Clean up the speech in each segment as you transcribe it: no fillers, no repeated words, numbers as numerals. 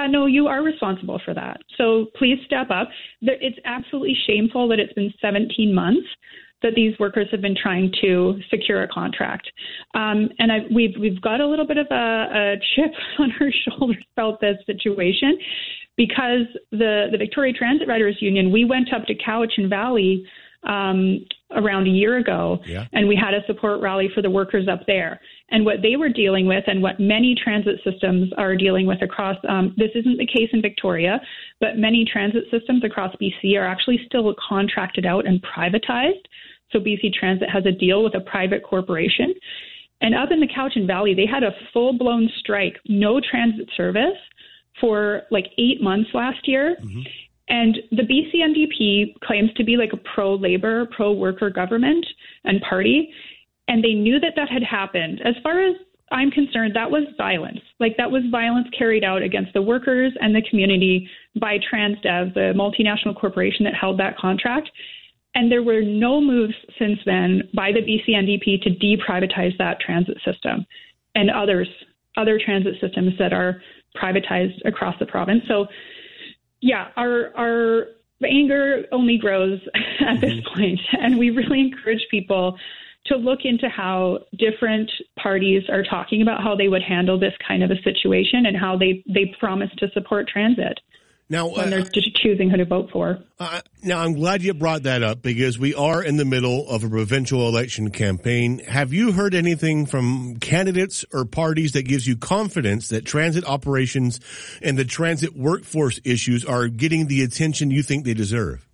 yeah, no, you are responsible for that. So please step up. It's absolutely shameful that it's been 17 months that these workers have been trying to secure a contract. We've got a little bit of a chip on our shoulders about this situation because the Victoria Transit Riders Union, we went up to Cowichan Valley around a year ago, and we had a support rally for the workers up there. And what they were dealing with and what many transit systems are dealing with across, this isn't the case in Victoria, but many transit systems across BC are actually still contracted out and privatized. So BC Transit has a deal with a private corporation. And up in the Cowichan Valley, they had a full-blown strike, no transit service for like 8 months last year. Mm-hmm. And the BC NDP claims to be like a pro-labor, pro-worker government and party. And they knew that had happened. As far as I'm concerned, that was violence. Like that was violence carried out against the workers and the community by Transdev, the multinational corporation that held that contract. And there were no moves since then by the BC NDP to deprivatize that transit system and other transit systems that are privatized across the province. So, yeah, our anger only grows at this point. And we really encourage people to look into how different parties are talking about how they would handle this kind of a situation and how they promise to support transit. Now, when they're choosing who to vote for. Now, I'm glad you brought that up because we are in the middle of a provincial election campaign. Have you heard anything from candidates or parties that gives you confidence that transit operations and the transit workforce issues are getting the attention you think they deserve?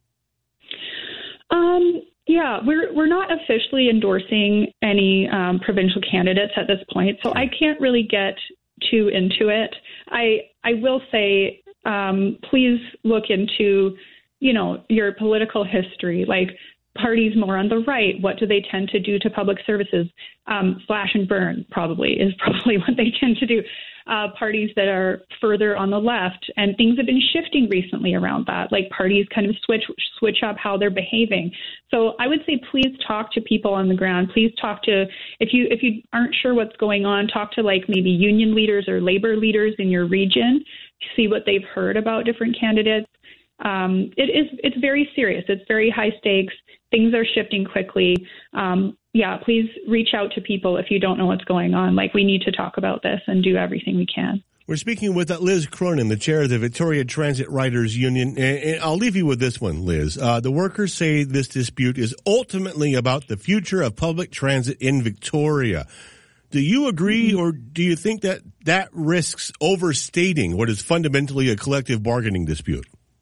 Yeah, we're not officially endorsing any provincial candidates at this point, so I can't really get too into it. I will say, please look into, your political history, like parties more on the right. What do they tend to do to public services? Slash and burn is probably what they tend to do. Parties that are further on the left, and things have been shifting recently around that. Like parties kind of switch up how they're behaving. So I would say, please talk to people on the ground. Please talk to, if you aren't sure what's going on, talk to like maybe union leaders or labor leaders in your region. See what they've heard about different candidates. It's very serious. It's very high stakes. Things are shifting quickly. Please reach out to people if you don't know what's going on. Like, we need to talk about this and do everything we can. We're speaking with Liz Cronin, the chair of the Victoria Transit Riders Union. And I'll leave you with this one, Liz. The workers say this dispute is ultimately about the future of public transit in Victoria. Do you agree, or do you think that risks overstating what is fundamentally a collective bargaining dispute?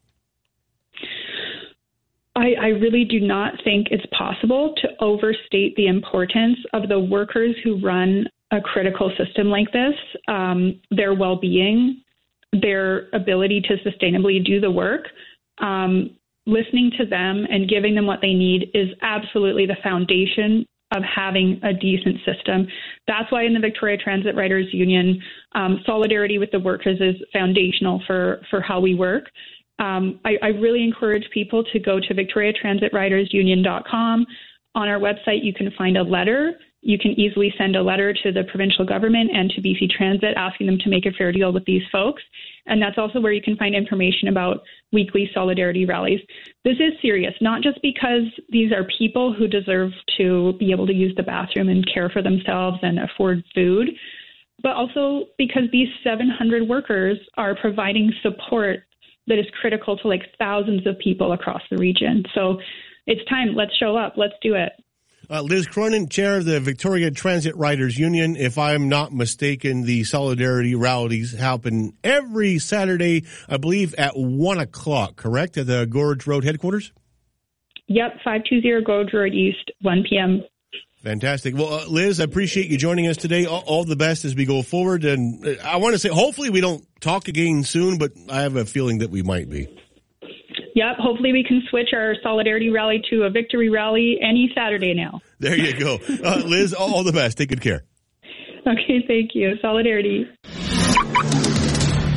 I really do not think it's possible to overstate the importance of the workers who run a critical system like this, their well-being, their ability to sustainably do the work. Listening to them and giving them what they need is absolutely the foundation of having a decent system. That's why in the Victoria Transit Riders Union, solidarity with the workers is foundational for how we work. I really encourage people to go to victoriatransitridersunion.com. On our website, you can find a letter. You can easily send a letter to the provincial government and to BC Transit asking them to make a fair deal with these folks. And that's also where you can find information about weekly solidarity rallies. This is serious, not just because these are people who deserve to be able to use the bathroom and care for themselves and afford food, but also because these 700 workers are providing support that is critical to like thousands of people across the region. So it's time. Let's show up. Let's do it. Liz Cronin, chair of the Victoria Transit Riders Union. If I'm not mistaken, the solidarity rallies happen every Saturday, I believe, at 1 o'clock, correct, at the Gorge Road headquarters? Yep, 520 Gorge Road East, 1 p.m. Fantastic. Well, Liz, I appreciate you joining us today. All the best as we go forward. And I want to say, hopefully we don't talk again soon, but I have a feeling that we might be. Yep. Hopefully we can switch our solidarity rally to a victory rally any Saturday now. There you go. Liz, all the best. Take good care. Okay. Thank you. Solidarity.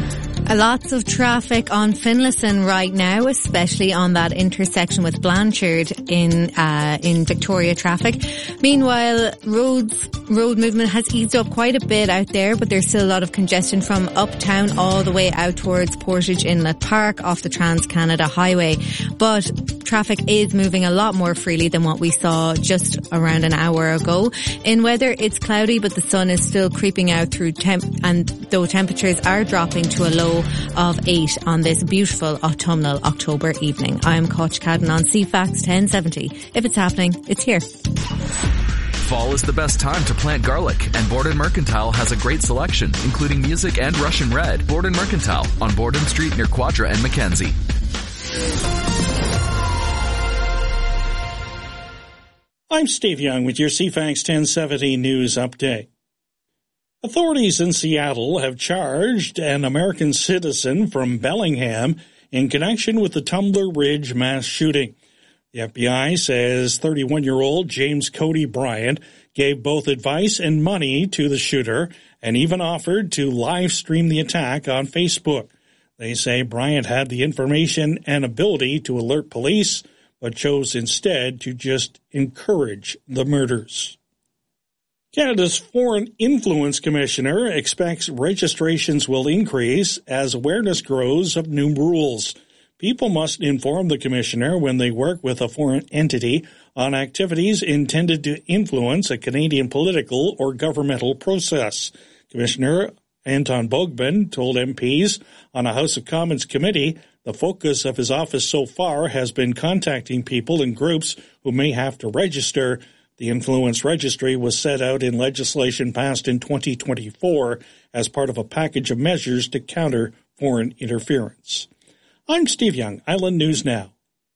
Lots of traffic on Finlayson right now, especially on that intersection with Blanchard in Victoria traffic. Meanwhile, road movement has eased up quite a bit out there, but there's still a lot of congestion from Uptown all the way out towards Portage Inlet Park off the Trans-Canada Highway. But traffic is moving a lot more freely than what we saw just around an hour ago. In weather, it's cloudy, but the sun is still creeping out through and though temperatures are dropping to a low of 8 on this beautiful autumnal October evening. I'm Koch Cadden on CFAX 1070. If it's happening, it's here. Fall is the best time to plant garlic, and Borden Mercantile has a great selection, including music and Russian red. Borden Mercantile on Borden Street near Quadra and Mackenzie. I'm Steve Young with your CFAX 1070 News Update. Authorities in Seattle have charged an American citizen from Bellingham in connection with the Tumbler Ridge mass shooting. The FBI says 31-year-old James Cody Bryant gave both advice and money to the shooter and even offered to live stream the attack on Facebook. They say Bryant had the information and ability to alert police, but chose instead to just encourage the murders. Canada's Foreign Influence Commissioner expects registrations will increase as awareness grows of new rules. People must inform the commissioner when they work with a foreign entity on activities intended to influence a Canadian political or governmental process. Commissioner Anton Bogban told MPs on a House of Commons committee the focus of his office so far has been contacting people and groups who may have to register. The influence registry was set out in legislation passed in 2024 as part of a package of measures to counter foreign interference. I'm Steve Young, Island News Now.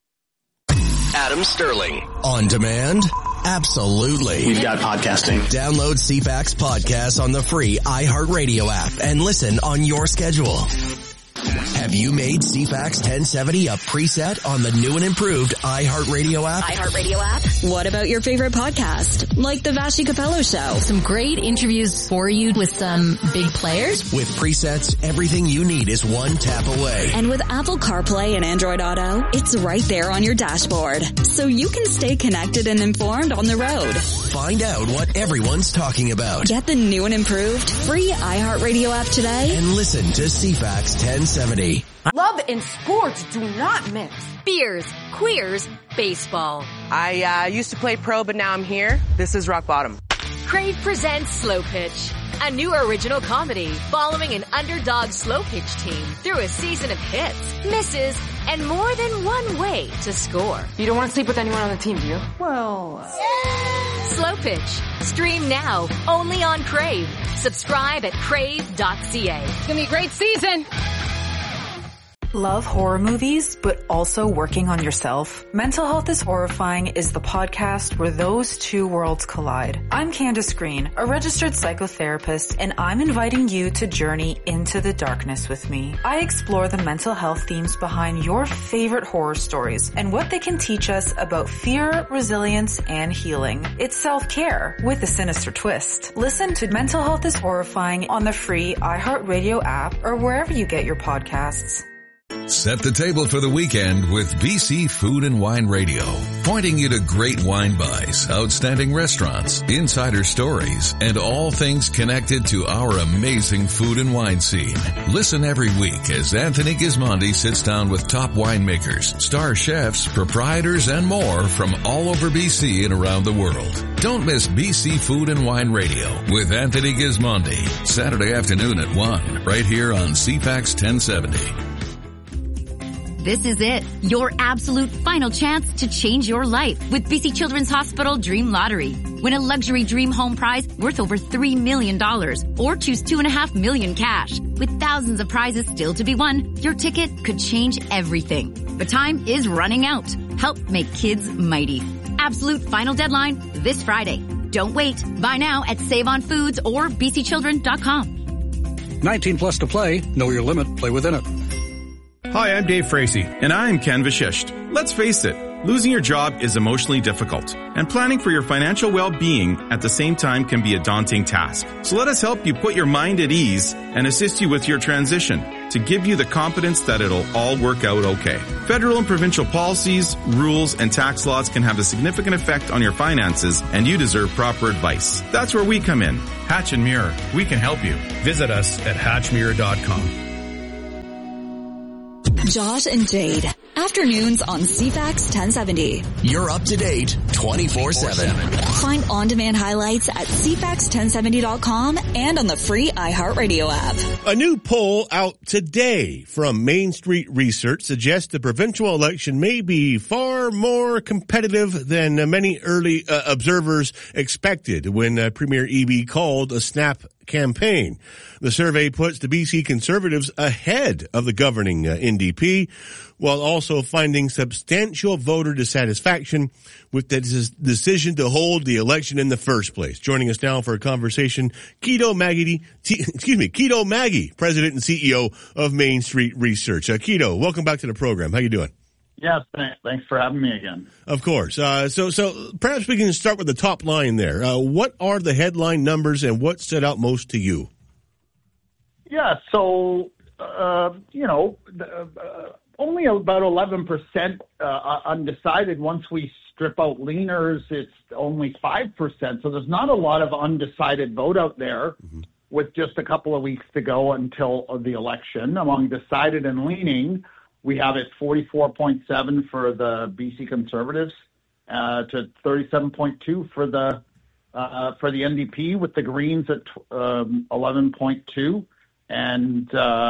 Adam Sterling. On demand? Absolutely. We've got podcasting. Download CFAX Podcasts on the free iHeartRadio app and listen on your schedule. Have you made CFAX 1070 a preset on the new and improved iHeartRadio app? iHeartRadio app? What about your favorite podcast? Like the Vashi Capello Show? Some great interviews for you with some big players. With presets, everything you need is one tap away. And with Apple CarPlay and Android Auto, it's right there on your dashboard. So you can stay connected and informed on the road. Find out what everyone's talking about. Get the new and improved free iHeartRadio app today. And listen to CFAX 1070. Love and sports do not mix. Beers, queers, baseball. I used to play pro, but now I'm here. This is rock bottom. Crave presents Slow Pitch, a new original comedy following an underdog slow pitch team through a season of hits, misses, and more than one way to score. You don't want to sleep with anyone on the team, do you? Well, Slow Pitch. Stream now, only on Crave. Subscribe at crave.ca. It's gonna be a great season. Love horror movies, but also working on yourself? Mental Health is Horrifying is the podcast where those two worlds collide. I'm Candace Green, a registered psychotherapist, and I'm inviting you to journey into the darkness with me. I explore the mental health themes behind your favorite horror stories and what they can teach us about fear, resilience, and healing. It's self-care with a sinister twist. Listen to Mental Health is Horrifying on the free iHeartRadio app or wherever you get your podcasts. Set the table for the weekend with BC Food and Wine Radio, pointing you to great wine buys, outstanding restaurants, insider stories, and all things connected to our amazing food and wine scene. Listen every week as Anthony Gismondi sits down with top winemakers, star chefs, proprietors, and more from all over BC and around the world. Don't miss BC Food and Wine Radio with Anthony Gismondi, Saturday afternoon at 1, right here on CFAX 1070. This is it, your absolute final chance to change your life with BC Children's Hospital Dream Lottery. Win a luxury dream home prize worth over $3 million or choose $2.5 million cash. With thousands of prizes still to be won, your ticket could change everything. But time is running out. Help make kids mighty. Absolute final deadline this Friday. Don't wait. Buy now at Save on Foods or bcchildren.com. 19 plus to play. Know your limit. Play within it. Hi, I'm Dave Frazee, and I'm Ken Vishisht. Let's face it, losing your job is emotionally difficult, and planning for your financial well-being at the same time can be a daunting task. So let us help you put your mind at ease and assist you with your transition. to give you the confidence that it'll all work out okay. Federal and provincial policies, rules, and tax laws can have a significant effect on your finances, and you deserve proper advice. That's where we come in. Hatch and Muir, we can help you. Visit us at hatchmuir.com. Josh and Jade. Afternoons on CFAX 1070. You're up to date 24/7. Find on-demand highlights at CFAX1070.com and on the free iHeartRadio app. A new poll out today from Main Street Research suggests the provincial election may be far more competitive than many early observers expected when Premier Eby called a snap campaign. The survey puts the BC Conservatives ahead of the governing NDP, while also finding substantial voter dissatisfaction with the decision to hold the election in the first place. Joining us now for a conversation, Kito Maggie, President and CEO of Main Street Research. Kito, welcome back to the program. How you doing? Yes, thanks for having me again. Of course. So perhaps we can start with the top line there. What are the headline numbers and what stood out most to you? Yeah, so, only about 11% undecided. Once we strip out leaners, it's only 5%. So there's not a lot of undecided vote out there with just a couple of weeks to go until the election. Among decided and leaning, we have it 44.7 for the BC Conservatives to 37.2 for the NDP, with the Greens at 11.2, and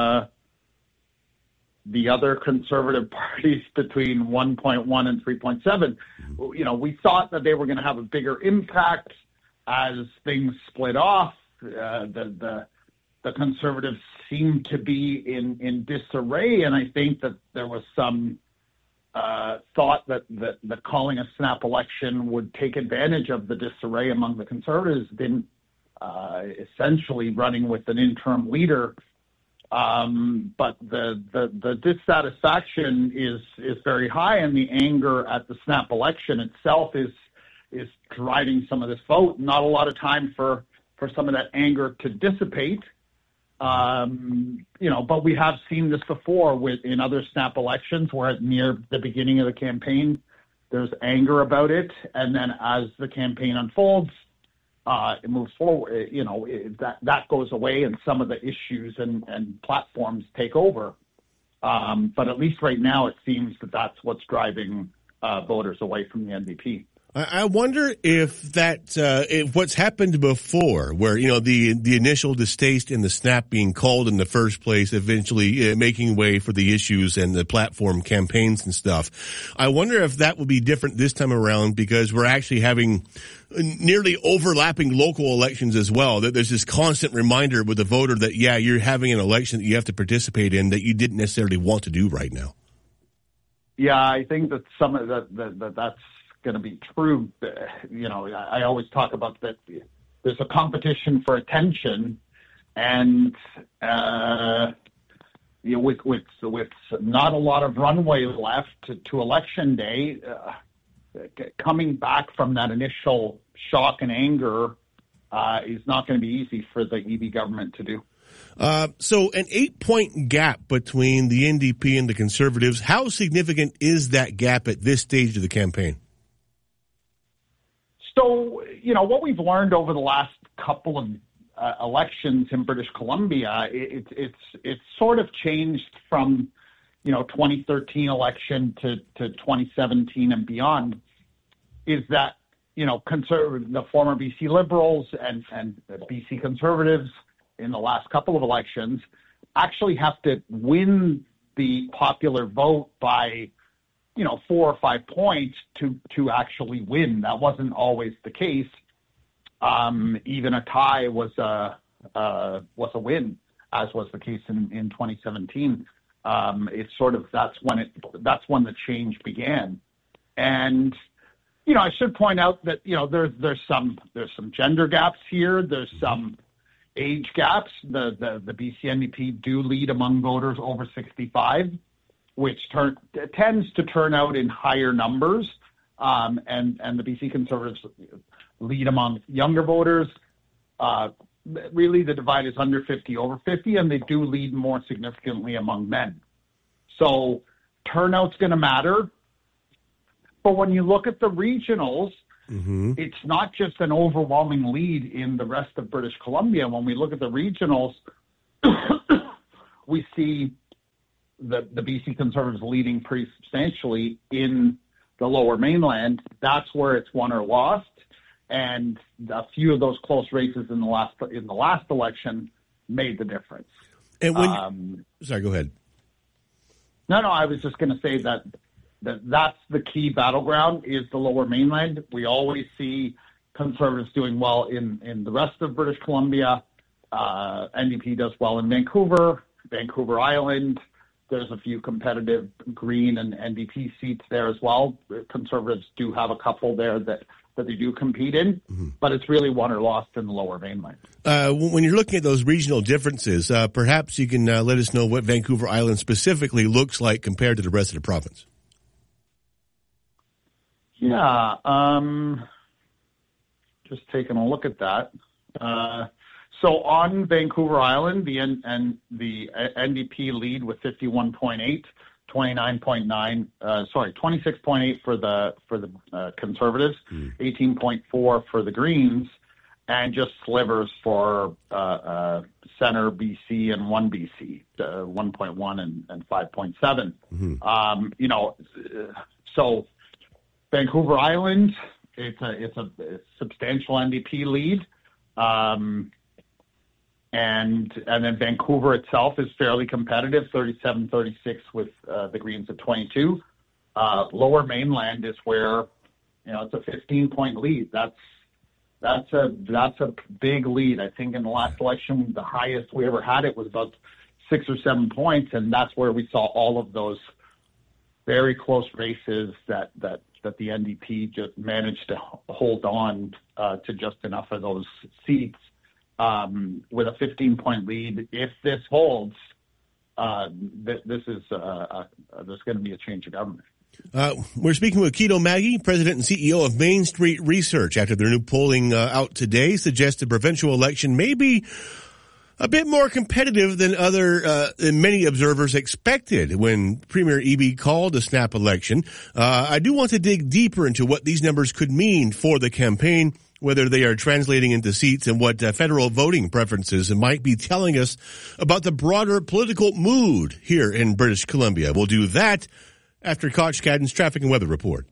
the other Conservative parties between 1.1 and 3.7. You know, we thought that they were going to have a bigger impact as things split off. The Conservatives seemed to be in disarray, and I think that there was some thought that the calling a snap election would take advantage of the disarray among the Conservatives, then essentially running with an interim leader. But the dissatisfaction is very high, and the anger at the snap election itself is driving some of this vote. Not a lot of time for some of that anger to dissipate. But we have seen this before in other snap elections where near the beginning of the campaign, there's anger about it. And then as the campaign unfolds, it moves forward, that goes away and some of the issues and platforms take over. But at least right now, it seems that that's what's driving voters away from the NDP. I wonder if if what's happened before, where, the initial distaste in the snap being called in the first place, eventually making way for the issues and the platform campaigns and stuff. I wonder if that will be different this time around, because we're actually having nearly overlapping local elections as well. That there's this constant reminder with the voter that, you're having an election that you have to participate in that you didn't necessarily want to do right now. Yeah, I think that some of that's going to be true. I always talk about that there's a competition for attention, and with not a lot of runway left to election day, coming back from that initial shock and anger is not going to be easy for the Eby government to do. So an 8-point gap between the NDP and the Conservatives, how significant is that gap at this stage of the campaign? So, what we've learned over the last couple of elections in British Columbia, it's sort of changed from, 2013 election to 2017 and beyond, is that, the former BC Liberals and the BC Conservatives in the last couple of elections actually have to win the popular vote by 4 or 5 points to actually win. That wasn't always the case. Even a tie was a win, as was the case in 2017. It's sort of that's when the change began. And I should point out that there's some gender gaps here. There's some age gaps. The BC NDP do lead among voters over 65. Which tends to turn out in higher numbers, and the BC Conservatives lead among younger voters. really the divide is under 50, over 50, and they do lead more significantly among men. So turnout's going to matter. But when you look at the regionals, it's not just an overwhelming lead in the rest of British Columbia. When we look at the regionals, we see the BC Conservatives leading pretty substantially in the Lower Mainland. That's where it's won or lost, and a few of those close races in the last election made the difference. And when sorry, go ahead. No, I was just going to say that's the key battleground is the Lower Mainland. We always see Conservatives doing well in the rest of British Columbia. NDP does well in Vancouver Island. There's a few competitive Green and NDP seats there as well. Conservatives do have a couple there that they do compete in, but it's really won or lost in the Lower Mainland. When you're looking at those regional differences, perhaps you can let us know what Vancouver Island specifically looks like compared to the rest of the province. Yeah, just taking a look at that. So on Vancouver Island, the NDP lead with 51.8, 26.8 for the Conservatives, 18.4 for the Greens, and just slivers for Centre BC and 1BC, 1.1 and 5.7. So Vancouver Island, it's a substantial NDP lead. And then Vancouver itself is fairly competitive, 37-36 with the Greens at 22. Lower Mainland is where, it's a 15-point lead. That's a big lead. I think in the last election, the highest we ever had it was about 6 or 7 points, and that's where we saw all of those very close races that the NDP just managed to hold on to just enough of those seats. With a 15-point lead, if this holds, this is there's going to be a change of government. We're speaking with Kito Maggie, President and CEO of Main Street Research. After their new polling out today suggests the provincial election may be a bit more competitive than many observers expected when Premier Eby called a snap election. I do want to dig deeper into what these numbers could mean for the campaign, whether they are translating into seats, and what federal voting preferences might be telling us about the broader political mood here in British Columbia. We'll do that after Koch Cadden's traffic and weather report.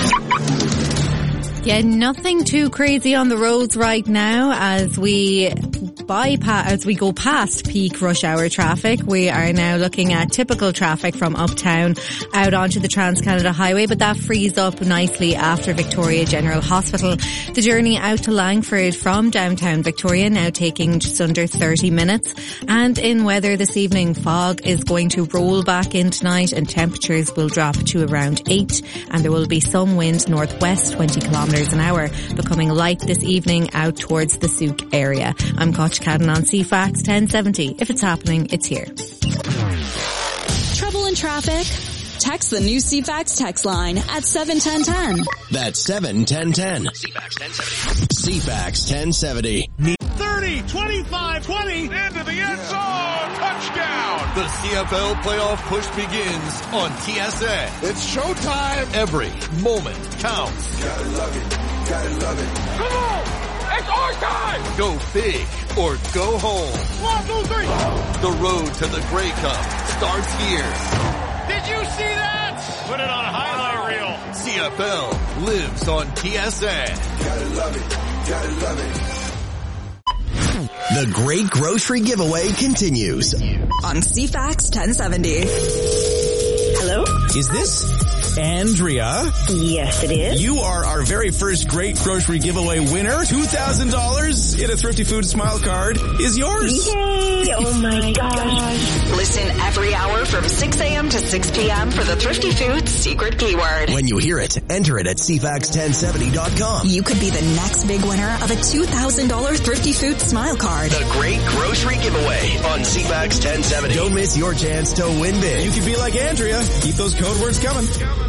Yeah, nothing too crazy on the roads right now as we go past peak rush hour traffic. We are now looking at typical traffic from uptown out onto the Trans-Canada Highway, but that frees up nicely after Victoria General Hospital. The journey out to Langford from downtown Victoria now taking just under 30 minutes. And in weather this evening, fog is going to roll back in tonight and temperatures will drop to around 8, and there will be some wind northwest 20 kilometres an hour, becoming light this evening out towards the Souk area. I'm Koch Cadden on CFAX 1070. If it's happening, it's here. Trouble in traffic? Text the new CFAX text line at 71010. That's 71010. CFAX 1070. 30, 25, 20, into the end zone, touchdown! The CFL playoff push begins on TSN. It's showtime. Every moment counts. Gotta love it, gotta love it. Come on! It's our time! Go big or go home. 1, 2, 3. The road to the Grey Cup starts here. Did you see that? Put it on a highlight reel. CFL lives on TSN. Gotta love it, gotta love it. The Great Grocery Giveaway continues on CFAX 1070. Hello? Is this Andrea? Yes, it is. You are our very first Great Grocery Giveaway winner. $2,000 in a Thrifty Food Smile Card is yours. Yay! Oh my gosh. Listen every hour from 6 a.m. to 6 p.m. for the Thrifty Foods secret keyword. When you hear it, enter it at CFAX1070.com. You could be the next big winner of a $2,000 Thrifty Foods Smile Card. The Great Grocery Giveaway on CFAX 1070. Don't miss your chance to win big. You could be like Andrea. Keep those code words coming.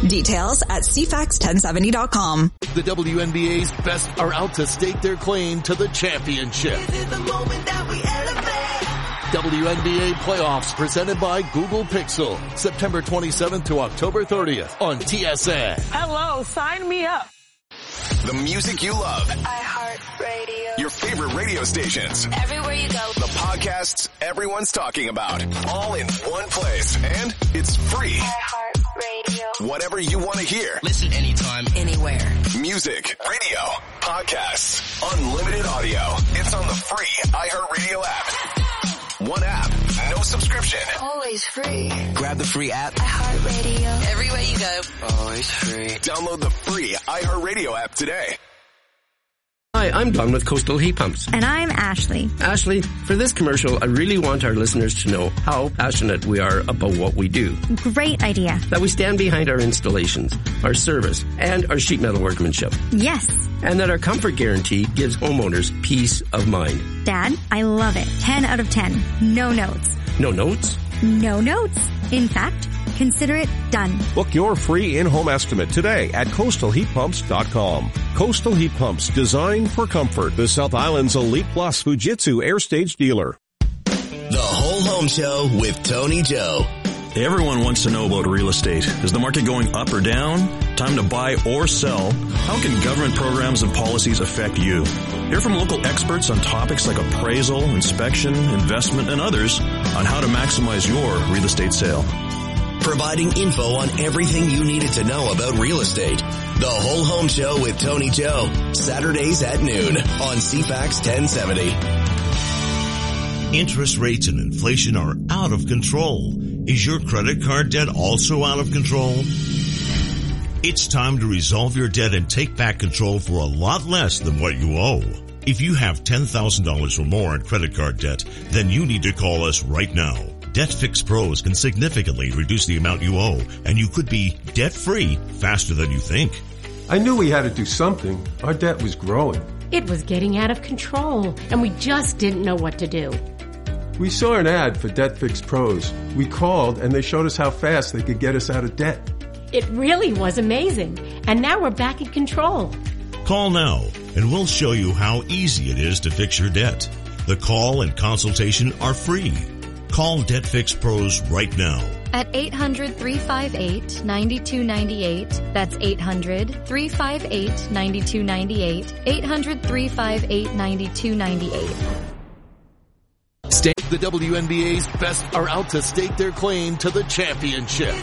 Details at cfax1070.com. The WNBA's best are out to stake their claim to the championship. WNBA playoffs presented by Google Pixel, September 27th to October 30th on TSN. Hello, sign me up. The music you love. iHeartRadio. Your favorite radio stations. Everywhere you go. The podcasts everyone's talking about. All in one place. And it's free. iHeartRadio. Whatever you want to hear. Listen anytime, anywhere. Music, radio, podcasts, unlimited audio. It's on the free iHeartRadio app. One app, no subscription. Always free. Grab the free app. iHeartRadio. Everywhere you go. Always free. Download the free iHeartRadio app today. Hi, I'm Don with Coastal Heat Pumps. And I'm Ashley. Ashley, for this commercial, I really want our listeners to know how passionate we are about what we do. Great idea. That we stand behind our installations, our service, and our sheet metal workmanship. Yes. And that our comfort guarantee gives homeowners peace of mind. Dad, I love it. 10 out of 10. No notes. No notes? No notes. In fact, consider it done. Book your free in-home estimate today at coastalheatpumps.com. Coastal Heat Pumps, designed for comfort. The South Island's Elite Plus Fujitsu Air Stage dealer. The Whole Home Show with Tony Joe. Everyone wants to know about real estate. Is the market going up or down? Time to buy or sell? How can government programs and policies affect you? Hear from local experts on topics like appraisal, inspection, investment, and others on how to maximize your real estate sale. Providing info on everything you needed to know about real estate. The Whole Home Show with Tony Joe. Saturdays at noon on CFAX 1070. Interest rates and inflation are out of control. Is your credit card debt also out of control? It's time to resolve your debt and take back control for a lot less than what you owe. If you have $10,000 or more in credit card debt, then you need to call us right now. DebtFix Pros can significantly reduce the amount you owe, and you could be debt-free faster than you think. I knew we had to do something. Our debt was growing. It was getting out of control, and we just didn't know what to do. We saw an ad for DebtFix Pros. We called, and they showed us how fast they could get us out of debt. It really was amazing, and now we're back in control. Call now, and we'll show you how easy it is to fix your debt. The call and consultation are free. Call DebtFix Pros right now. At 800-358-9298. That's 800-358-9298. 800-358-9298. The WNBA's best are out to stake their claim to the championship.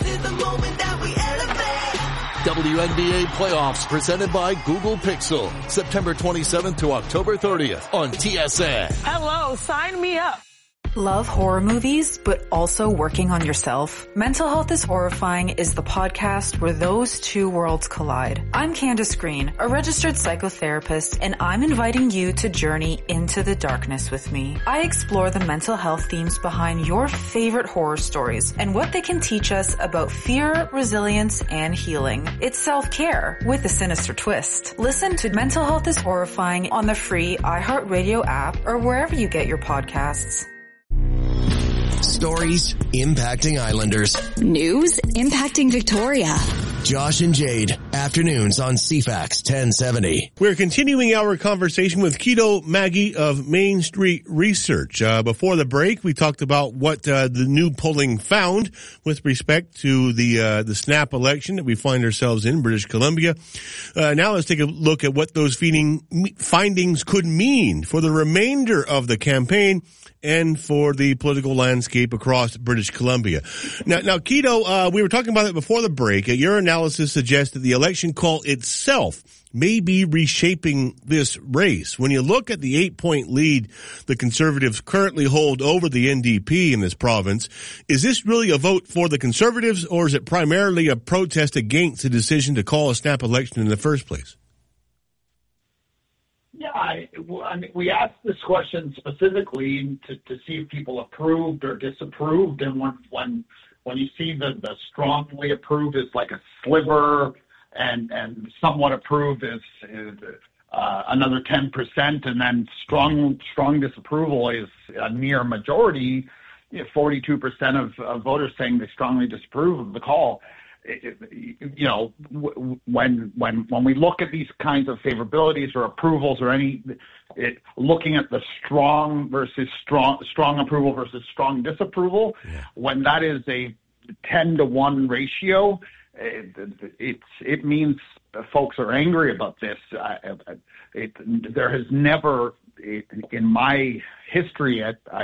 WNBA playoffs presented by Google Pixel, September 27th to October 30th on TSN. Hello, sign me up. Love horror movies, but also working on yourself? Mental Health is Horrifying is the podcast where those two worlds collide. I'm Candace Green, a registered psychotherapist, and I'm inviting you to journey into the darkness with me. I explore the mental health themes behind your favorite horror stories and what they can teach us about fear, resilience, and healing. It's self-care with a sinister twist. Listen to Mental Health is Horrifying on the free iHeartRadio app or wherever you get your podcasts. Stories impacting Islanders. News impacting Victoria. Josh and Jade, afternoons on CFAX 1070. We're continuing our conversation with Kito Maggie of Main Street Research. Before the break, we talked about what the new polling found with respect to the snap election that we find ourselves in British Columbia. Now let's take a look at what those findings could mean for the remainder of the campaign and for the political landscape across British Columbia. Now, Kito, we were talking about it before the break. Your analysis suggests that the election call itself may be reshaping this race. When you look at the 8-point lead the Conservatives currently hold over the NDP in this province, is this really a vote for the Conservatives, or is it primarily a protest against the decision to call a snap election in the first place? Yeah, I mean, we asked this question specifically to see if people approved or disapproved, and when you see the strongly approved is like a sliver, and somewhat approved is another 10%, and then strong disapproval is a near majority, 42% of voters saying they strongly disapprove of the call. when we look at these kinds of favorabilities or approvals or looking at the strong approval versus strong disapproval, when that is a 10-to-1 ratio, it means folks are angry about this. There has never, in my history,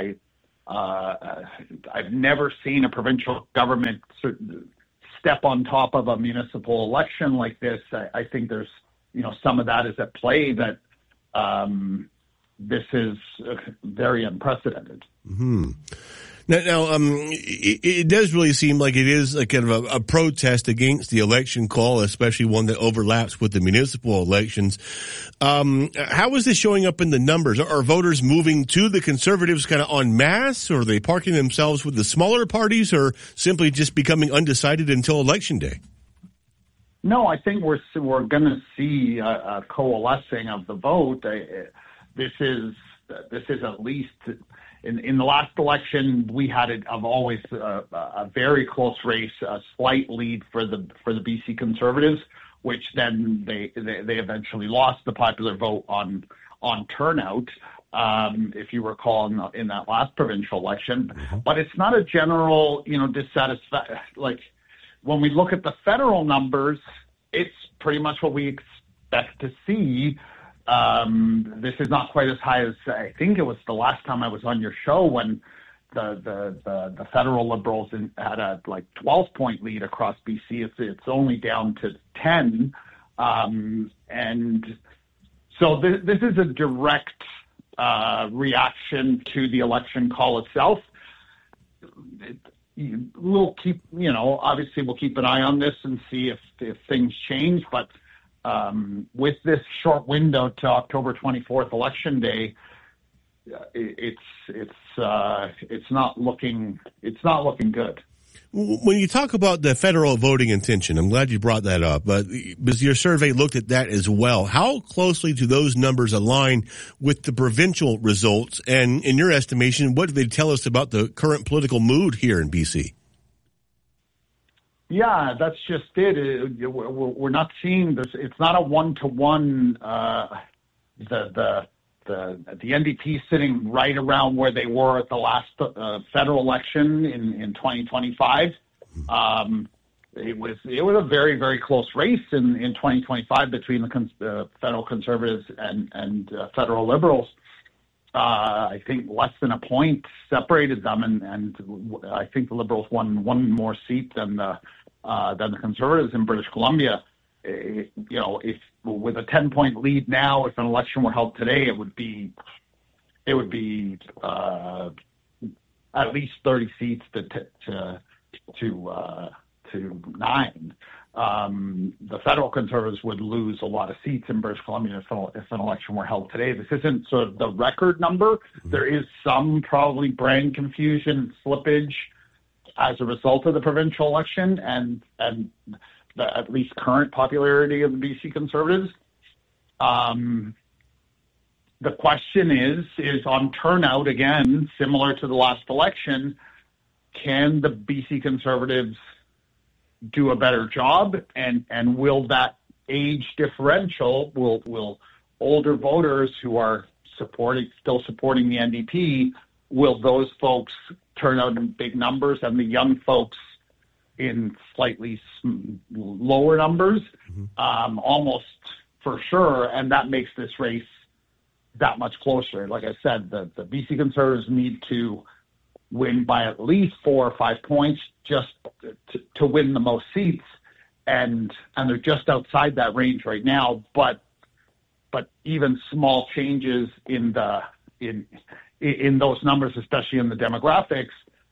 I've never seen a provincial government step on top of a municipal election like this. I think there's, some of that is at play, that this is very unprecedented. Mm-hmm. Now, it does really seem like it is a kind of a protest against the election call, especially one that overlaps with the municipal elections. How is this showing up in the numbers? Are voters moving to the Conservatives kind of en masse, or are they parking themselves with the smaller parties, or simply just becoming undecided until Election Day? No, I think we're going to see a coalescing of the vote. This is at least. In the last election, we had always a very close race, a slight lead for the BC Conservatives, which then they eventually lost the popular vote on turnout, if you recall, in that last provincial election. But it's not a general, dissatisfaction. Like, when we look at the federal numbers, it's pretty much what we expect to see. This is not quite as high as I think it was the last time I was on your show, when the federal Liberals had a 12-point lead across BC. It's only down to 10, and so this is a direct reaction to the election call itself. We'll keep, obviously we'll keep an eye on this and see if things change, but. With this short window to October 24th, Election Day, it's not looking good. When you talk about the federal voting intention, I'm glad you brought that up, but because your survey looked at that as well, how closely do those numbers align with the provincial results? And in your estimation, what do they tell us about the current political mood here in BC? Yeah, that's just it. We're not seeing this. It's not a 1-to-1. The NDP sitting right around where they were at the last federal election in 2025. It was a very, very close race in 2025 between the federal Conservatives and federal Liberals. I think less than a point separated them, and I think the Liberals won one more seat than the Conservatives in British Columbia. If with a 10-point lead now, if an election were held today, it would be at least 30 seats to 9. The federal Conservatives would lose a lot of seats in British Columbia if an election were held today. This isn't sort of the record number. There is some probably brand confusion, slippage as a result of the provincial election and the at least current popularity of the BC Conservatives. The question is on turnout, again, similar to the last election, can the BC Conservatives do a better job, and will that age differential, will older voters who are still supporting the NDP, will those folks turn out in big numbers and the young folks in slightly lower numbers? Almost for sure, and that makes this race that much closer. Like I said, the BC Conservatives need to win by at least 4 or 5 points just to win the most seats, and they're just outside that range right now. But even small changes in those numbers, especially in the demographics,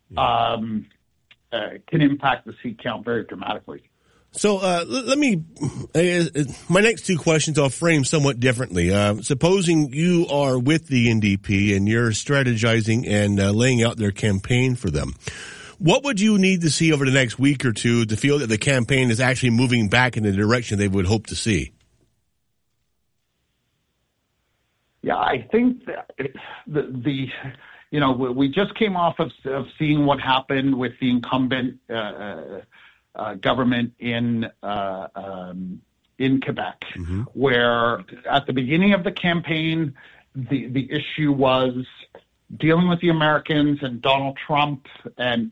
can impact the seat count very dramatically. So let me, my next two questions I'll frame somewhat differently. Supposing you are with the NDP and you're strategizing and laying out their campaign for them, what would you need to see over the next week or two to feel that the campaign is actually moving back in the direction they would hope to see? Yeah, I think that we just came off of seeing what happened with the incumbent government in Quebec, where at the beginning of the campaign, the issue was dealing with the Americans and Donald Trump, and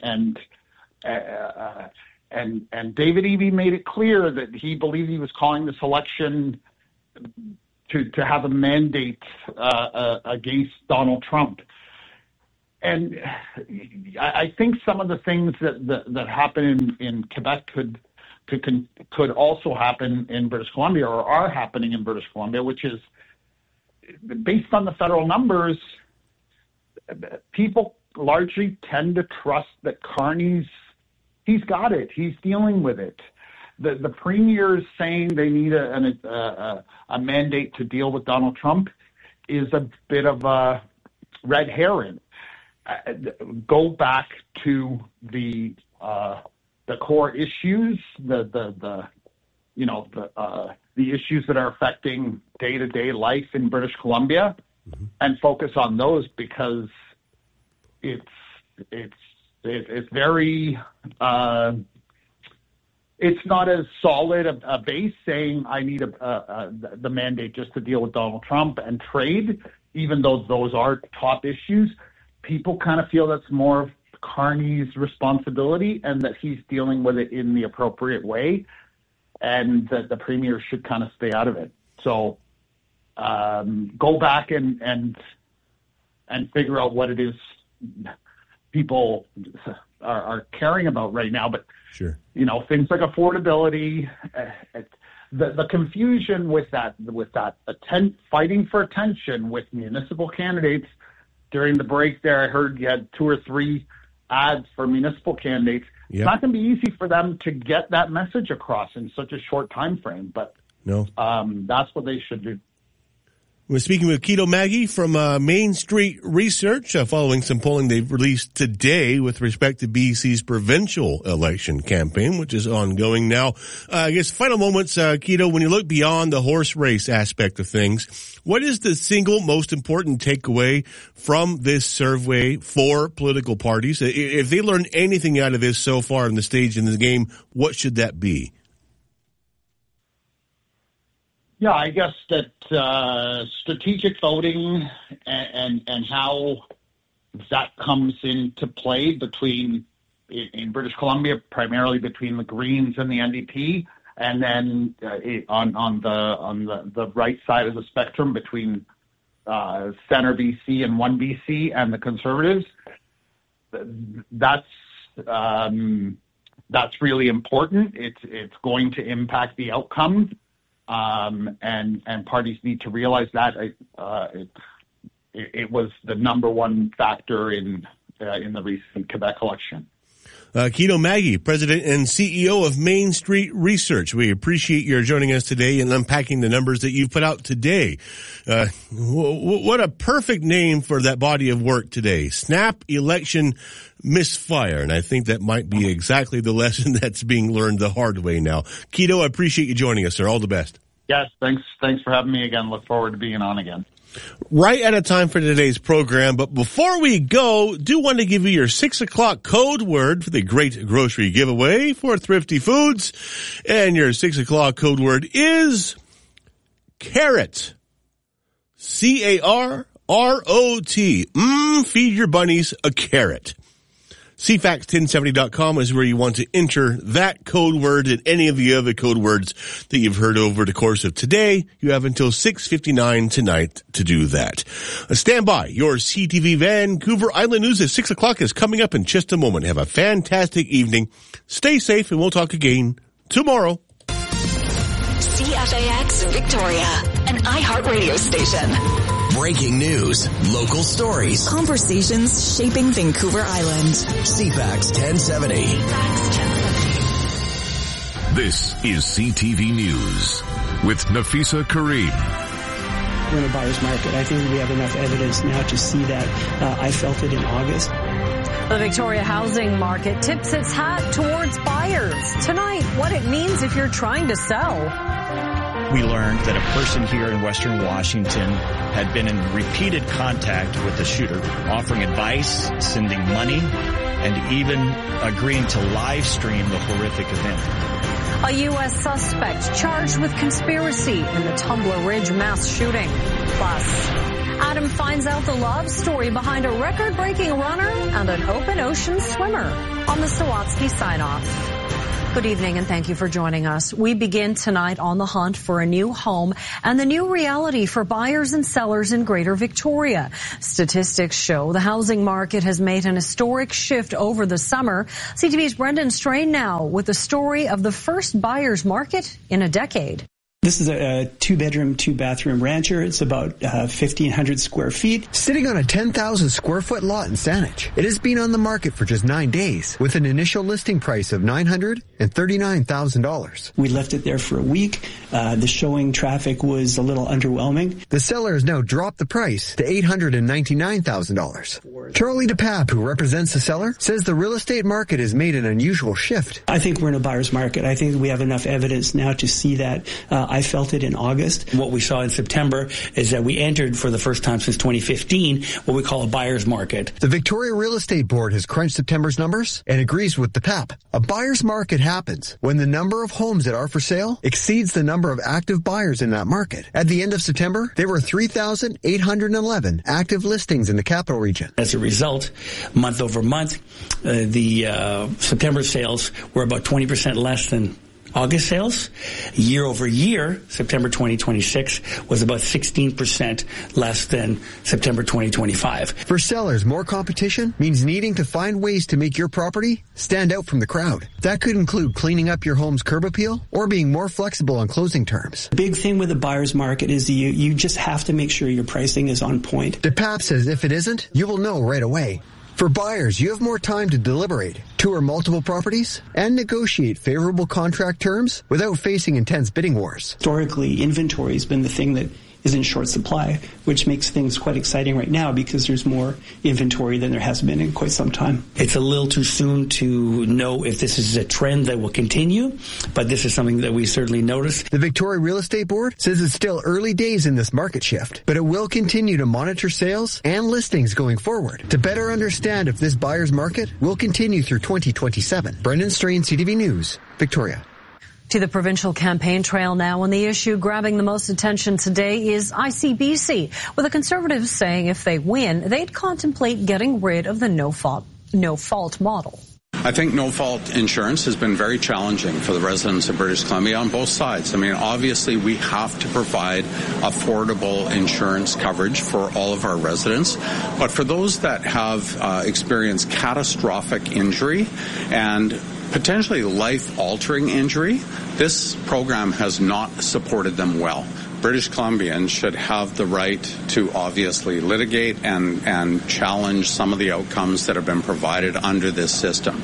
David Eby made it clear that he believed he was calling this election to have a mandate against Donald Trump. And I think some of the things that happen in Quebec could also happen in British Columbia, or are happening in British Columbia, which is based on the federal numbers. People largely tend to trust that Carney's got it. He's dealing with it. The premier's saying they need a mandate to deal with Donald Trump is a bit of a red herring. Go back to the core issues, the issues that are affecting day-to-day life in British Columbia, and focus on those, because it's very it's not as solid a base saying I need the mandate just to deal with Donald Trump and trade, even though those are top issues. People kind of feel that's more of Carney's responsibility, and that he's dealing with it in the appropriate way, and that the premier should kind of stay out of it. So go back and figure out what it is people are caring about right now. But sure, things like affordability, the confusion with that fighting for attention with municipal candidates. During the break there, I heard you had 2 or 3 ads for municipal candidates. Yep. It's not going to be easy for them to get that message across in such a short time frame, but no, that's what they should do. We're speaking with Kito Maggie from Main Street Research, following some polling they've released today with respect to BC's provincial election campaign, which is ongoing now. I guess final moments, Kito, when you look beyond the horse race aspect of things, what is the single most important takeaway from this survey for political parties? If they learn anything out of this so far in the stage in the game, what should that be? Yeah, I guess that strategic voting and how that comes into play in British Columbia, primarily between the Greens and the NDP, and then on the right side of the spectrum between Centre BC and One BC and the Conservatives. That's really important. It's going to impact the outcome. And parties need to realize that it was the number one factor in the recent Quebec election. Kito Maggie, President and CEO of Main Street Research. We appreciate your joining us today and unpacking the numbers that you've put out today. What a perfect name for that body of work today. Snap Election Misfire. And I think that might be exactly the lesson that's being learned the hard way now. Kito, I appreciate you joining us, sir. All the best. Yes, thanks for having me again. Look forward to being on again. Right out of time for today's program, but before we go, do want to give you your 6 o'clock code word for the great grocery giveaway for Thrifty Foods. And your 6 o'clock code word is carrot. CARROT. Feed your bunnies a carrot. CFAX1070.com is where you want to enter that code word and any of the other code words that you've heard over the course of today. You have until 6:59 tonight to do that. Stand by. Your CTV Vancouver Island News at 6 o'clock is coming up in just a moment. Have a fantastic evening. Stay safe, and we'll talk again tomorrow. CFAX Victoria, an iHeartRadio station. Breaking news, local stories, conversations shaping Vancouver Island. CFAX 1070. This is CTV News with Nafisa Kareem. We're in a buyer's market. I think we have enough evidence now to see that. I felt it in August. The Victoria housing market tips its hat towards buyers. Tonight, what it means if you're trying to sell. We learned that a person here in Western Washington had been in repeated contact with the shooter, offering advice, sending money, and even agreeing to live stream the horrific event. A U.S. suspect charged with conspiracy in the Tumbler Ridge mass shooting. Plus, Adam finds out the love story behind a record-breaking runner and an open ocean swimmer on the Sawatsky Sign-Off. Good evening and thank you for joining us. We begin tonight on the hunt for a new home and the new reality for buyers and sellers in Greater Victoria. Statistics show the housing market has made an historic shift over the summer. CTV's Brendan Strain now with the story of the first buyer's market in a decade. This is a 2-bedroom, 2-bathroom rancher. It's about 1,500 square feet. Sitting on a 10,000 square foot lot in Saanich. It has been on the market for just 9 days with an initial listing price of $939,000. We left it there for a week. The showing traffic was a little underwhelming. The seller has now dropped the price to $899,000. Charlie DePape, who represents the seller, says the real estate market has made an unusual shift. I think we're in a buyer's market. I think we have enough evidence now to see that. I felt it in August. What we saw in September is that we entered for the first time since 2015 what we call a buyer's market. The Victoria Real Estate Board has crunched September's numbers and agrees with DePape. A buyer's market happens when the number of homes that are for sale exceeds the number of active buyers in that market. At the end of September, there were 3,811 active listings in the capital region. As a result, month over month, the September sales were about 20% less than August sales. Year over year, September 2026 was about 16% less than September 2025. For sellers, more competition means needing to find ways to make your property stand out from the crowd. That could include cleaning up your home's curb appeal or being more flexible on closing terms. The big thing with the buyer's market is you just have to make sure your pricing is on point. DePape says if it isn't, you will know right away. For buyers, you have more time to deliberate, tour multiple properties, and negotiate favorable contract terms without facing intense bidding wars. Historically, inventory has been the thing that is in short supply, which makes things quite exciting right now because there's more inventory than there has been in quite some time. It's a little too soon to know if this is a trend that will continue, but this is something that we certainly notice. The Victoria Real Estate Board says it's still early days in this market shift, but it will continue to monitor sales and listings going forward to better understand if this buyer's market will continue through 2027. Brendan Strain, CTV News, Victoria. To the provincial campaign trail now, and the issue grabbing the most attention today is ICBC, with the Conservatives saying if they win, they'd contemplate getting rid of the no-fault model. I think no-fault insurance has been very challenging for the residents of British Columbia on both sides. I mean, obviously, we have to provide affordable insurance coverage for all of our residents. But for those that have experienced catastrophic injury and potentially life-altering injury, this program has not supported them well. British Columbians should have the right to obviously litigate and challenge some of the outcomes that have been provided under this system.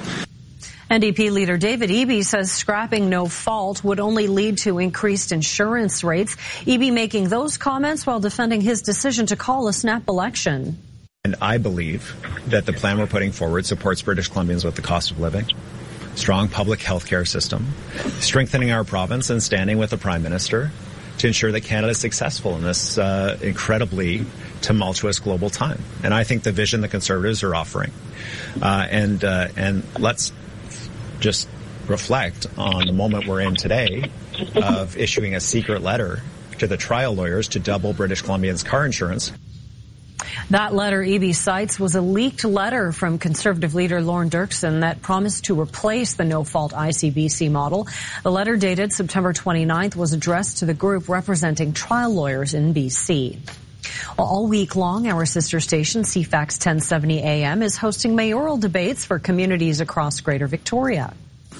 NDP leader David Eby says scrapping no fault would only lead to increased insurance rates. Eby making those comments while defending his decision to call a snap election. And I believe that the plan we're putting forward supports British Columbians with the cost of living, strong public health care system, strengthening our province, and standing with the Prime Minister to ensure that Canada is successful in this incredibly tumultuous global time. And I think the vision the Conservatives are offering. And let's just reflect on the moment we're in today of issuing a secret letter to the trial lawyers to double British Columbians' car insurance. That letter Eby cites was a leaked letter from Conservative leader Lorne Dirksen that promised to replace the no-fault ICBC model. The letter dated September 29th was addressed to the group representing trial lawyers in BC. All week long, our sister station, CFAX 1070 AM, is hosting mayoral debates for communities across Greater Victoria.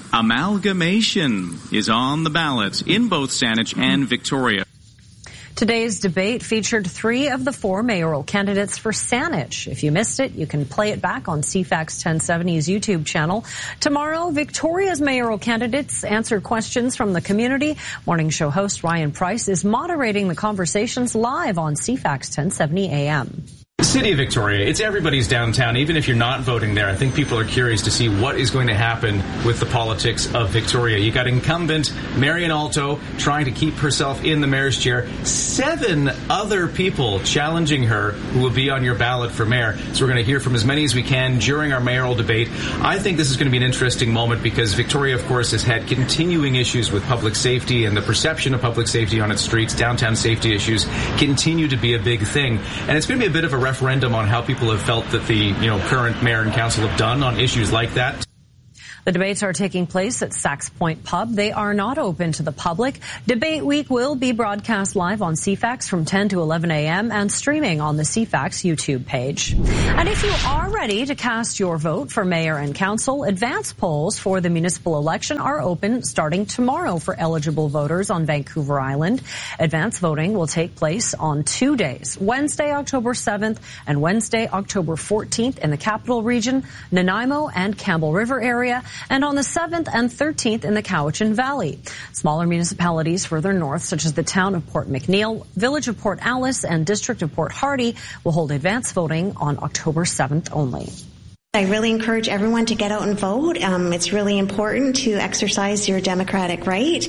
Amalgamation is on the ballot in both Saanich and Victoria. Today's debate featured 3 of the 4 mayoral candidates for Saanich. If you missed it, you can play it back on CFAX 1070's YouTube channel. Tomorrow, Victoria's mayoral candidates answer questions from the community. Morning show host Ryan Price is moderating the conversations live on CFAX 1070 AM. City of Victoria, it's everybody's downtown. Even if you're not voting there, I think people are curious to see what is going to happen with the politics of Victoria. You got incumbent Marion Alto trying to keep herself in the mayor's chair. 7 other people challenging her who will be on your ballot for mayor. So we're going to hear from as many as we can during our mayoral debate. I think this is going to be an interesting moment because Victoria, of course, has had continuing issues with public safety, and the perception of public safety on its streets, downtown safety issues, continue to be a big thing. And it's going to be a bit of a referendum on how people have felt that the current mayor and council have done on issues like that. The debates are taking place at Sax Point Pub. They are not open to the public. Debate Week will be broadcast live on CFAX from 10 to 11 a.m. and streaming on the CFAX YouTube page. And if you are ready to cast your vote for mayor and council, advance polls for the municipal election are open starting tomorrow for eligible voters on Vancouver Island. Advance voting will take place on 2 days, Wednesday, October 7th and Wednesday, October 14th in the Capital Region, Nanaimo and Campbell River area, and on the 7th and 13th in the Cowichan Valley. Smaller municipalities further north, such as the town of Port McNeill, village of Port Alice, and district of Port Hardy, will hold advance voting on October 7th only. I really encourage everyone to get out and vote. It's really important to exercise your democratic right.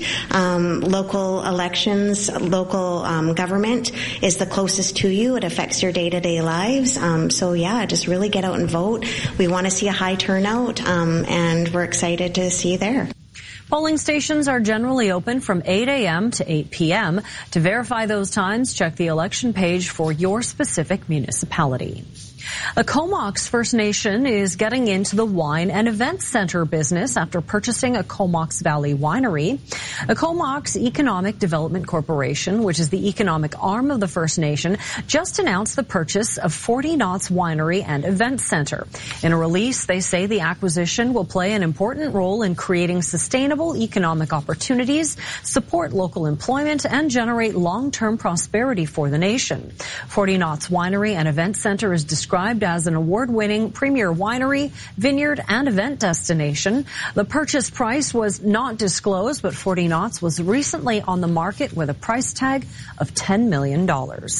Local elections, local government is the closest to you. It affects your day-to-day lives. Just really get out and vote. We want to see a high turnout, and we're excited to see you there. Polling stations are generally open from 8 a.m. to 8 p.m. To verify those times, check the election page for your specific municipality. The Comox First Nation is getting into the wine and event center business after purchasing a Comox Valley winery. The Comox Economic Development Corporation, which is the economic arm of the First Nation, just announced the purchase of 40 Knots Winery and Event Center. In a release, they say the acquisition will play an important role in creating sustainable economic opportunities, support local employment, and generate long-term prosperity for the nation. 40 Knots Winery and Event Center is described as an award-winning premier winery, vineyard, and event destination. The purchase price was not disclosed, but 40 Knots was recently on the market with a price tag of $10 million.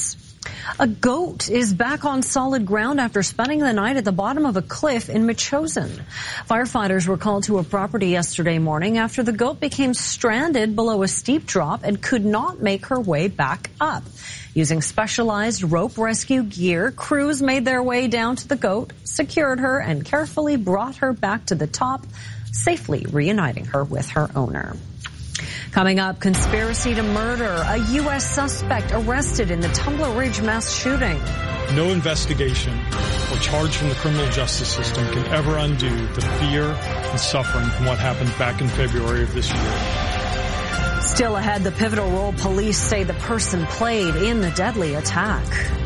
A goat is back on solid ground after spending the night at the bottom of a cliff in Metchosin. Firefighters were called to a property yesterday morning after the goat became stranded below a steep drop and could not make her way back up. Using specialized rope rescue gear, crews made their way down to the goat, secured her, and carefully brought her back to the top, safely reuniting her with her owner. Coming up, conspiracy to murder. A U.S. suspect arrested in the Tumbler Ridge mass shooting. No investigation or charge from the criminal justice system can ever undo the fear and suffering from what happened back in February of this year. Still ahead, the pivotal role police say the person played in the deadly attack.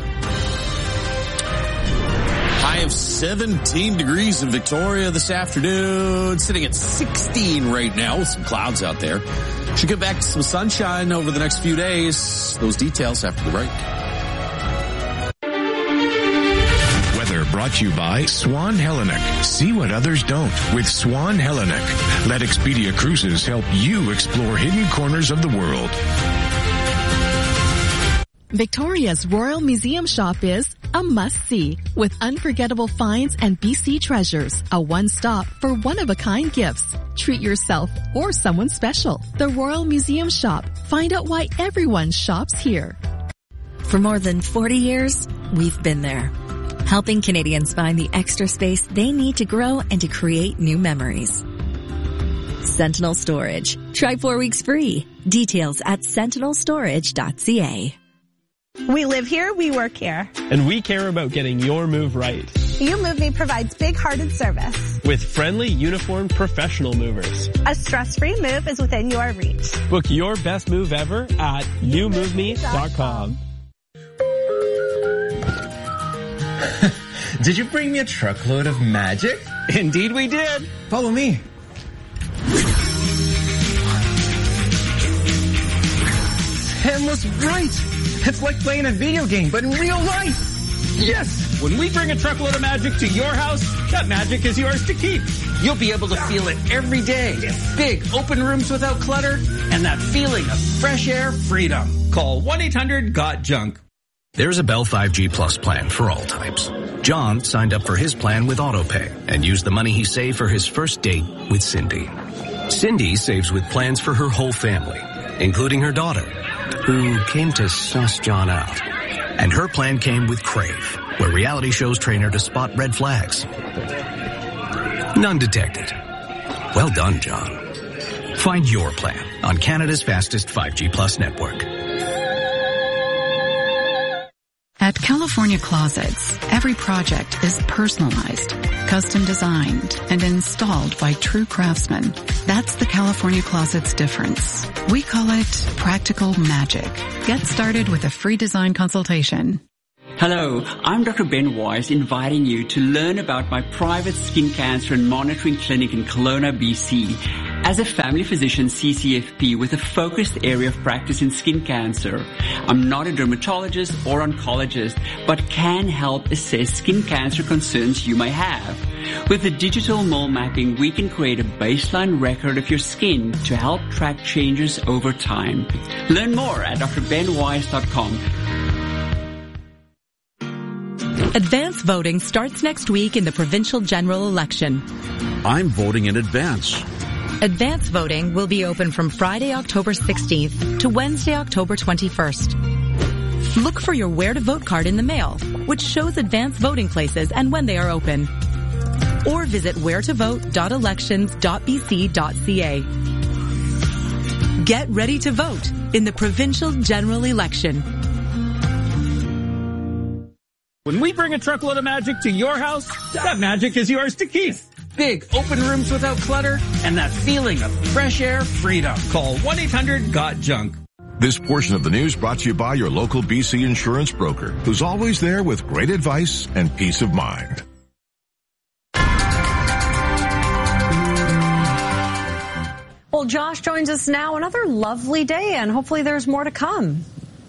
High of 17 degrees in Victoria this afternoon, sitting at 16 right now with some clouds out there. Should get back to some sunshine over the next few days. Those details after the break. Weather brought to you by Swan Hellenic. See what others don't with Swan Hellenic. Let Expedia Cruises help you explore hidden corners of the world. Victoria's Royal Museum Shop is a must-see with unforgettable finds and BC treasures. A one-stop for one-of-a-kind gifts. Treat yourself or someone special. The Royal Museum Shop. Find out why everyone shops here. For more than 40 years, we've been there, helping Canadians find the extra space they need to grow and to create new memories. Sentinel Storage. Try 4 weeks free. Details at sentinelstorage.ca. We live here, we work here. And we care about getting your move right. You Move Me provides big-hearted service. With friendly, uniformed professional movers. A stress-free move is within your reach. Book your best move ever at youmoveme.com. Did you bring me a truckload of magic? Indeed we did. Follow me. Sam was right. It's like playing a video game, but in real life. Yes! When we bring a truckload of magic to your house, that magic is yours to keep. You'll be able to feel it every day. Big open rooms without clutter, and that feeling of fresh air freedom. Call 1-800-GOT-JUNK. There's a Bell 5G Plus plan for all types. John signed up for his plan with AutoPay and used the money he saved for his first date with Cindy. Cindy saves with plans for her whole family, including her daughter, who came to suss John out. And her plan came with Crave, where reality shows train her to spot red flags. None detected. Well done, John. Find your plan on Canada's fastest 5G Plus network. At California Closets, every project is personalized, custom designed, and installed by true craftsmen. That's the California Closets difference. We call it practical magic. Get started with a free design consultation. Hello, I'm Dr. Ben Wise, inviting you to learn about my private skin cancer and monitoring clinic in Kelowna, BC. As a family physician CCFP with a focused area of practice in skin cancer, I'm not a dermatologist or oncologist, but can help assess skin cancer concerns you may have. With the digital mole mapping, we can create a baseline record of your skin to help track changes over time. Learn more at drbenwise.com. Advance voting starts next week in the provincial general election. I'm voting in advance. Advance voting will be open from Friday, October 16th to Wednesday, October 21st. Look for your Where to Vote card in the mail, which shows advance voting places and when they are open. Or visit wheretovote.elections.bc.ca. Get ready to vote in the provincial general election. When we bring a truckload of magic to your house, that magic is yours to keep. Big open rooms without clutter and that feeling of fresh air freedom. Call 1-800-GOT-JUNK. This portion of the news brought to you by your local BC insurance broker, who's always there with great advice and peace of mind. Well, Josh joins us now. Another lovely day, and hopefully there's more to come.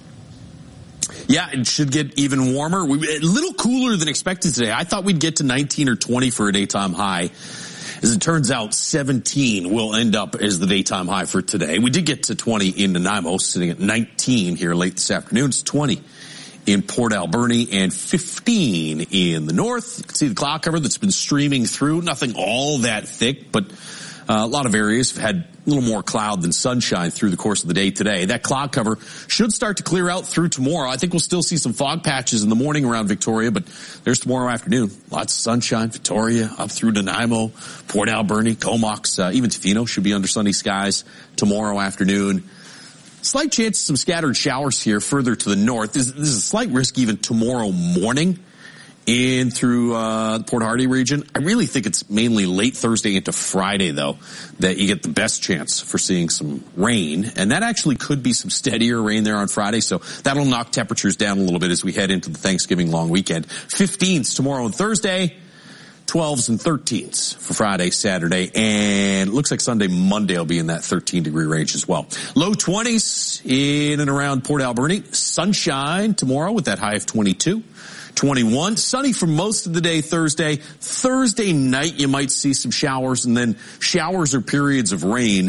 Yeah, it should get even warmer. A little cooler than expected today. I thought we'd get to 19 or 20 for a daytime high. As it turns out, 17 will end up as the daytime high for today. We did get to 20 in Nanaimo, sitting at 19 here late this afternoon. It's 20 in Port Alberni and 15 in the north. You can see the cloud cover that's been streaming through. Nothing all that thick, but a lot of areas have had a little more cloud than sunshine through the course of the day today. That cloud cover should start to clear out through tomorrow. I think we'll still see some fog patches in the morning around Victoria, but there's tomorrow afternoon. Lots of sunshine. Victoria up through Nanaimo, Port Alberni, Comox, even Tofino should be under sunny skies tomorrow afternoon. Slight chance of some scattered showers here further to the north. There's a slight risk even tomorrow morning in through the Port Hardy region. I really think it's mainly late Thursday into Friday, though, that you get the best chance for seeing some rain. And that actually could be some steadier rain there on Friday, so that'll knock temperatures down a little bit as we head into the Thanksgiving long weekend. 15s tomorrow and Thursday, 12s and 13s for Friday, Saturday, and it looks like Sunday, Monday will be in that 13-degree range as well. Low 20s in and around Port Alberni. Sunshine tomorrow with that high of 22. 21. Sunny for most of the day Thursday. Thursday night you might see some showers, and then showers or periods of rain.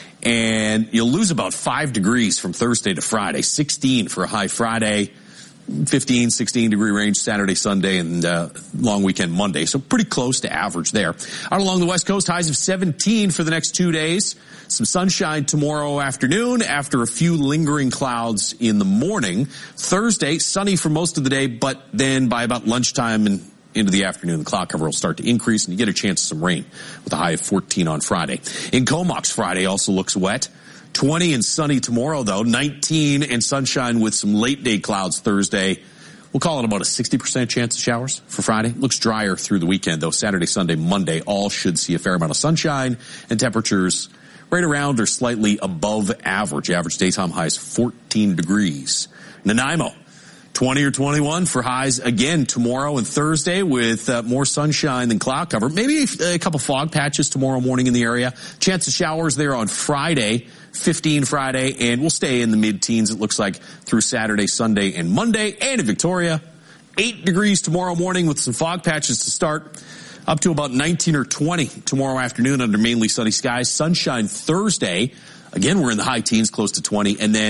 And you'll lose about 5 degrees from Thursday to Friday. 16 for a high Friday. 15, 16-degree range Saturday, Sunday, and long weekend Monday. So pretty close to average there. Out along the West Coast, highs of 17 for the next 2 days. Some sunshine tomorrow afternoon after a few lingering clouds in the morning. Thursday, sunny for most of the day, but then by about lunchtime and into the afternoon, the cloud cover will start to increase and you get a chance of some rain with a high of 14 on Friday. In Comox, Friday also looks wet. 20 and sunny tomorrow, though. 19 and sunshine with some late-day clouds Thursday. We'll call it about a 60% chance of showers for Friday. Looks drier through the weekend, though. Saturday, Sunday, Monday all should see a fair amount of sunshine and temperatures right around or slightly above average. Average daytime highs 14 degrees. Nanaimo, 20 or 21 for highs again tomorrow and Thursday with more sunshine than cloud cover. Maybe a couple fog patches tomorrow morning in the area. Chance of showers there on Friday. 15 Friday, and we'll stay in the mid-teens, it looks like, through Saturday, Sunday, and Monday. And in Victoria, 8 degrees tomorrow morning with some fog patches to start, up to about 19 or 20 tomorrow afternoon under mainly sunny skies. Sunshine Thursday. Again, we're in the high teens, close to 20, and then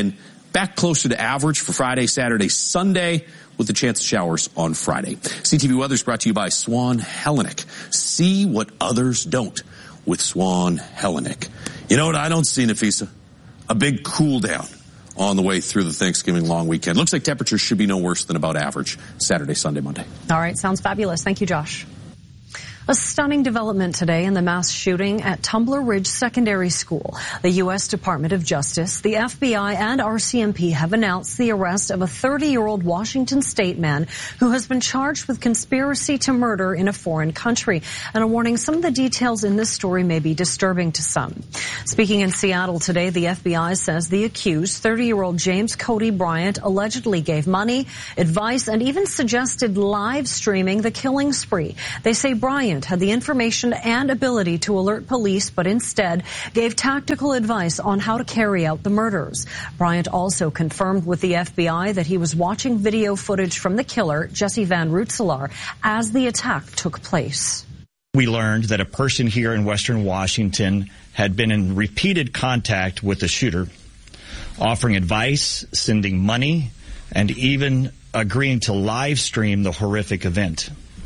back closer to average for Friday, Saturday, Sunday, with a chance of showers on Friday. CTV Weather is brought to you by Swan Hellenic. See what others don't with Swan Hellenic. You know what I don't see, Nafisa? A big cool down on the way through the Thanksgiving long weekend. Looks like temperatures should be no worse than about average Saturday, Sunday, Monday. All right, sounds fabulous. Thank you, Josh. A stunning development today in the mass shooting at Tumbler Ridge Secondary School. The U.S. Department of Justice, the FBI, and RCMP have announced the arrest of a 30-year-old Washington State man who has been charged with conspiracy to murder in a foreign country. And a warning, some of the details in this story may be disturbing to some. Speaking in Seattle today, the FBI says the accused, 30-year-old James Cody Bryant, allegedly gave money, advice, and even suggested live streaming the killing spree. They say Bryant had the information and ability to alert police, but instead gave tactical advice on how to carry out the murders. Bryant also confirmed with the FBI that he was watching video footage from the killer, Jesse Van Rootselaar, as the attack took place. We learned that a person here in Western Washington had been in repeated contact with the shooter, offering advice, sending money, and even agreeing to live stream the horrific event.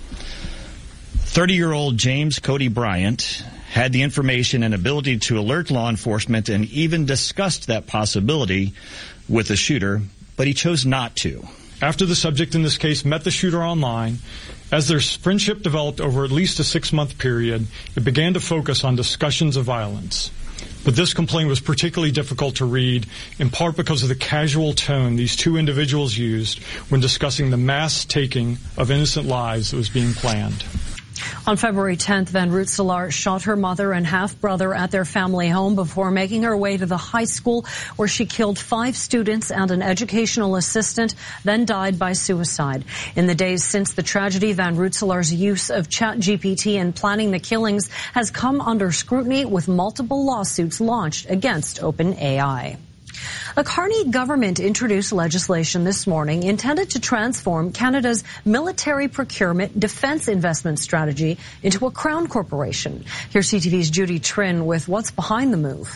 30-year-old James Cody Bryant had the information and ability to alert law enforcement and even discussed that possibility with the shooter, but he chose not to. After the subject in this case met the shooter online, as their friendship developed over at least a 6-month period, it began to focus on discussions of violence. But this complaint was particularly difficult to read, in part because of the casual tone these two individuals used when discussing the mass taking of innocent lives that was being planned. On February 10th, Van Rootselaar shot her mother and half-brother at their family home before making her way to the high school where she killed 5 students and an educational assistant, then died by suicide. In the days since the tragedy, Van Rootselaar's use of ChatGPT in planning the killings has come under scrutiny, with multiple lawsuits launched against OpenAI. The Carney government introduced legislation this morning intended to transform Canada's military procurement defense investment strategy into a crown corporation. Here's CTV's Judy Trin with what's behind the move.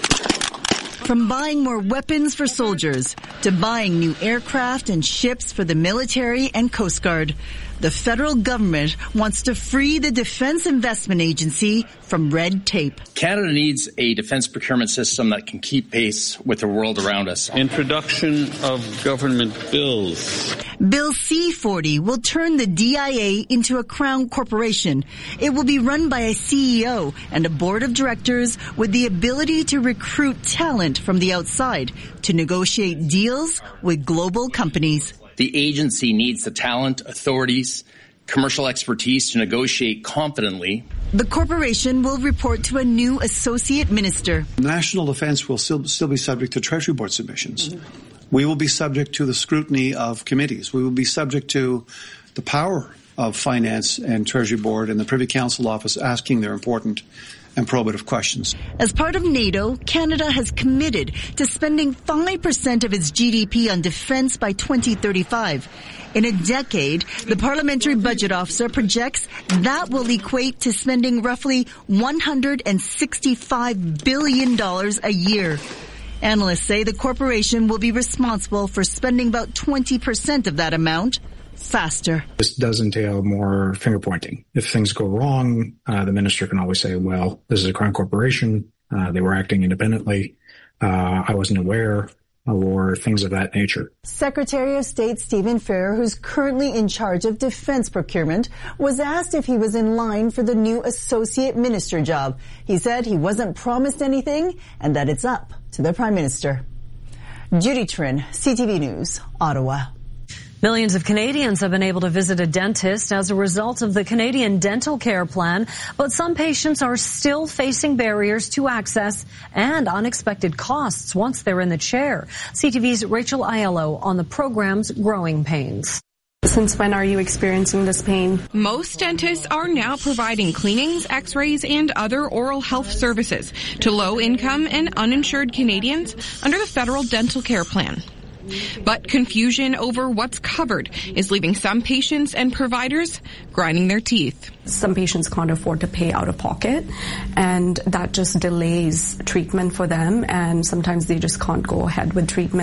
From buying more weapons for soldiers to buying new aircraft and ships for the military and Coast Guard, the federal government wants to free the Defense Investment Agency from red tape. Canada needs a defense procurement system that can keep pace with the world around us. Introduction of government bills. Bill C-40 will turn the DIA into a crown corporation. It will be run by a CEO and a board of directors with the ability to recruit talent from the outside to negotiate deals with global companies. The agency needs the talent, authorities, commercial expertise to negotiate confidently. The corporation will report to a new associate minister. National defense will still be subject to Treasury Board submissions. We will be subject to the scrutiny of committees. We will be subject to the power of Finance and Treasury Board and the Privy Council Office asking their important and probative questions. As part of NATO, Canada has committed to spending 5% of its GDP on defense by 2035. In a decade, the Parliamentary Budget Officer projects that will equate to spending roughly $165 billion a year. Analysts say the corporation will be responsible for spending about 20% of that amount faster. This does entail more finger pointing. If things go wrong, the minister can always say, well, this is a crown corporation. They were acting independently. I wasn't aware, or things of that nature. Secretary of State Stephen Farrer, who's currently in charge of defense procurement, was asked if he was in line for the new associate minister job. He said he wasn't promised anything and that it's up to the Prime Minister. Judy Trin, CTV News, Ottawa. Millions of Canadians have been able to visit a dentist as a result of the Canadian Dental Care Plan, but some patients are still facing barriers to access and unexpected costs once they're in the chair. CTV's Rachel Aiello on the program's Growing Pains. Since when are you experiencing this pain? Most dentists are now providing cleanings, x-rays, and other oral health services to low-income and uninsured Canadians under the Federal Dental Care Plan. But confusion over what's covered is leaving some patients and providers grinding their teeth. Some patients can't afford to pay out of pocket, and that just delays treatment for them, and sometimes they just can't go ahead with treatment.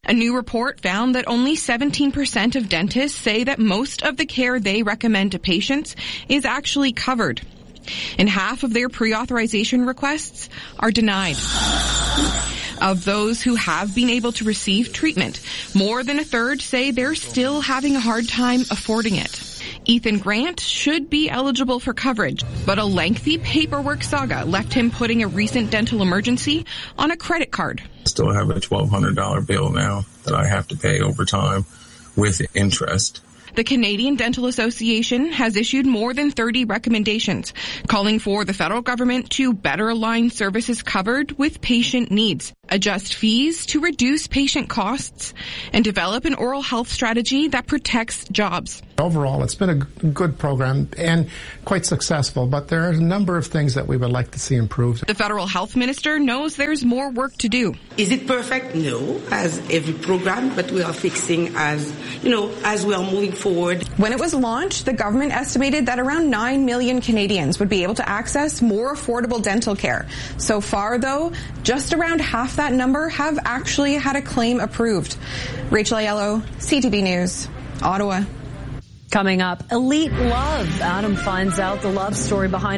A new report found that only 17% of dentists say that most of the care they recommend to patients is actually covered. And half of their pre-authorization requests are denied. Of those who have been able to receive treatment, more than a third say they're still having a hard time affording it. Ethan Grant should be eligible for coverage, but a lengthy paperwork saga left him putting a recent dental emergency on a credit card. I still have a $1,200 bill now that I have to pay over time with interest. The Canadian Dental Association has issued more than 30 recommendations, calling for the federal government to better align services covered with patient needs, adjust fees to reduce patient costs, and develop an oral health strategy that protects jobs. Overall, it's been a good program and quite successful, but there are a number of things that we would like to see improved. The federal health minister knows there's more work to do. Is it perfect? No, as every program, but we are fixing as we are moving forward. When it was launched, the government estimated that around 9 million Canadians would be able to access more affordable dental care. So far, though, just around half that number have actually had a claim approved. Rachel Aiello, CTV News, Ottawa. Coming up, Elite Love. Adam finds out the love story behind